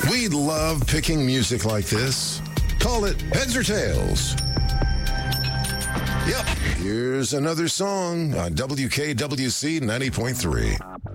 We love picking music like this. Call it Heads or Tails. Yep, here's another song on WKWC 90.3.